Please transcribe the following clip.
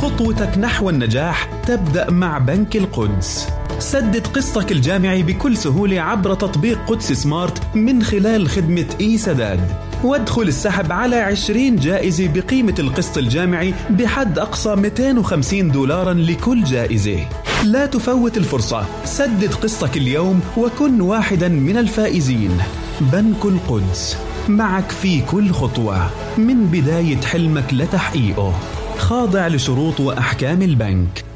خطوتك نحو النجاح تبدأ مع بنك القدس. سدد قسطك الجامعي بكل سهولة عبر تطبيق قدس سمارت من خلال خدمة سداد، وادخل السحب على 20 جائزة بقيمة القسط الجامعي بحد أقصى $250 لكل جائزة. لا تفوت الفرصة، سدد قسطك اليوم وكن واحدا من الفائزين. بنك القدس، معك في كل خطوة من بداية حلمك لتحقيقه، خاضع لشروط وأحكام البنك.